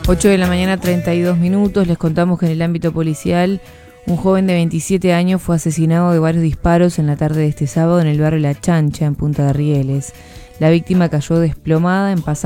8 de la mañana, 32 minutos. Les contamos que en el ámbito policial, un joven de 27 años fue asesinado de varios disparos en la tarde de este sábado en el barrio La Chancha, en Punta de Rieles. La víctima cayó desplomada en pasaje